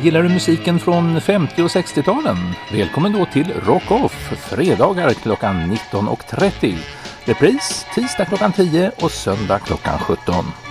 Gillar du musiken från 50- och 60-talen? Välkommen då till Rock Off, fredagar klockan 19.30. Repris tisdag klockan 10 och söndag klockan 17.